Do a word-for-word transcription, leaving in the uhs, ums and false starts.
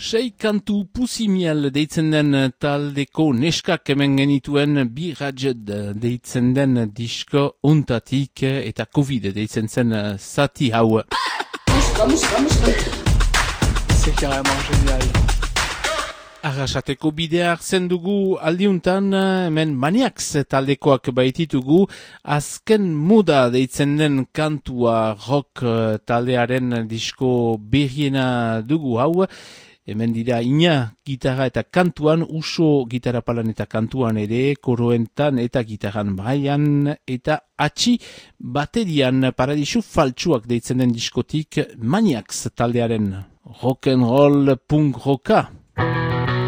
Sei kantu pusimiel deitzen den taldeko neskak hemen genituen bi Rajed deitzen den disko ontatik eta Covid deitzen zen zati hau. Musika, musika, musika. C'est carrément génial. Arrasateko bidea hartzen dugu aldiuntan, hemen Maniacs taldekoak baititugu, azken muda deitzen den kantua rock taldearen disko berriena dugu hau, hemen dira ina gitarra eta kantuan, uso gitarra palan eta kantuan ere, koroentan eta gitarran baian, eta atxi baterian paradisu faltsuak deitzen den diskotik Maniacs taldearen rock'n'roll punk rocka.